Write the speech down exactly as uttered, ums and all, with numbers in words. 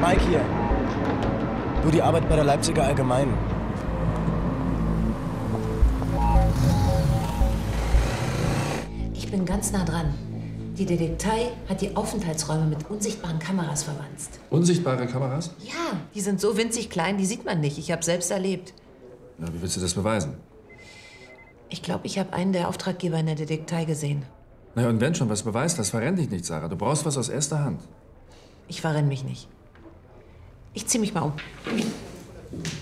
Mike hier. Du, die Arbeit bei der Leipziger Allgemeinen. Ich bin ganz nah dran. Die Detektei hat die Aufenthaltsräume mit unsichtbaren Kameras verwanzt. Unsichtbare Kameras? Ja, die sind so winzig klein, die sieht man nicht. Ich habe selbst erlebt. Ja, wie willst du das beweisen? Ich glaube, ich habe einen der Auftraggeber in der Detektei gesehen. Na ja, und wenn schon was beweist, das verrennt dich nicht, Sarah. Du brauchst was aus erster Hand. Ich verrenne mich nicht. Ich zieh mich mal um.